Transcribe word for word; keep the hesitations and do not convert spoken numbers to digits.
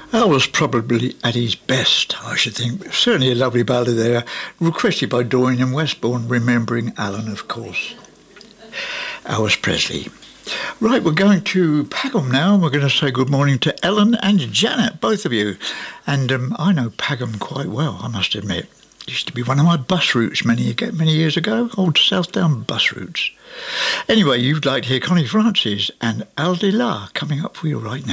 Al was probably at his best, I should think. Certainly a lovely ballad there, requested by Doreen in Westbourne, remembering Alan, of course. Elvis Presley. Right, we're going to Pagham now, and we're going to say good morning to Ellen and Janet, both of you. And um, I know Pagham quite well, I must admit. It used to be one of my bus routes many many years ago, old Southdown bus routes. Anyway, you'd like to hear Connie Francis and Al De La coming up for you right now.